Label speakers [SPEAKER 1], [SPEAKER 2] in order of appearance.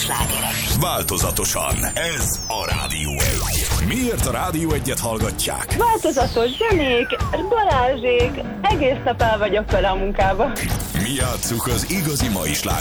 [SPEAKER 1] slágerek.
[SPEAKER 2] Változatosan. Ez a Rádió 1. Miért a Rádió 1-et hallgatják?
[SPEAKER 3] Változatos zenék, Balázsék, egész nap el vagyok vele a munkába.
[SPEAKER 2] Mi játsszuk az igazi mai slágereket.